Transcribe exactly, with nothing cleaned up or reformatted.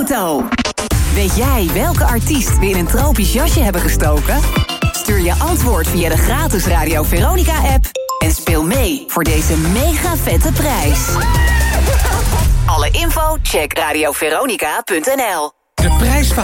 auto. Weet jij welke artiest we in een tropisch jasje hebben gestoken? Stuur je antwoord via de gratis Radio Veronica-app... en speel mee voor deze mega vette prijs. Alle info, check radio veronica punt n l. De prijs van